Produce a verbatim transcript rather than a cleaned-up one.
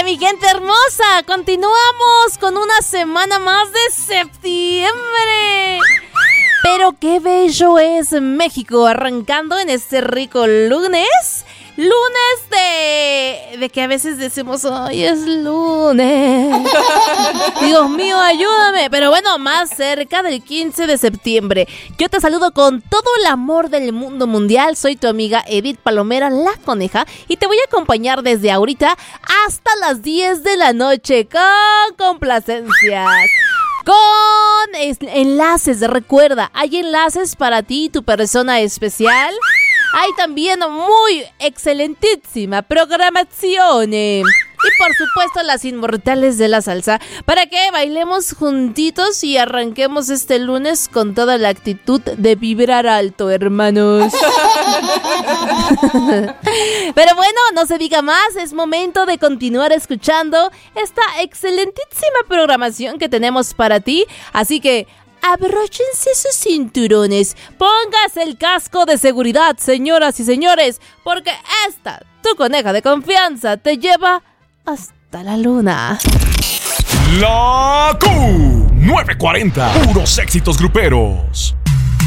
mi gente hermosa, continuamos con una semana más de septiembre. Pero qué bello es México, arrancando en este rico lunes. Lunes de... de que a veces decimos, ay, es lunes. Dios mío, ayúdame. Pero bueno, más cerca del quince de septiembre. Yo te saludo con todo el amor del mundo mundial. Soy tu amiga Edith Palomera, la coneja. Y te voy a acompañar desde ahorita hasta las diez de la noche con complacencias. Con enlaces, recuerda, hay enlaces para ti y tu persona especial. Hay también muy excelentísima programación. Y por supuesto las inmortales de la salsa, para que bailemos juntitos y arranquemos este lunes con toda la actitud de vibrar alto, hermanos. Pero bueno, no se diga más, es momento de continuar escuchando esta excelentísima programación que tenemos para ti. Así que abróchense sus cinturones, póngase el casco de seguridad, señoras y señores, porque esta, tu coneja de confianza, te lleva hasta la luna. La Q novecientos cuarenta, puros éxitos gruperos.